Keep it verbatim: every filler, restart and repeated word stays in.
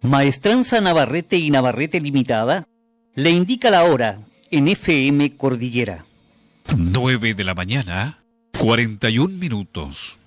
Maestranza Navarrete y Navarrete Limitada le indica la hora en F M Cordillera. Nueve de la mañana, cuarenta y un minutos.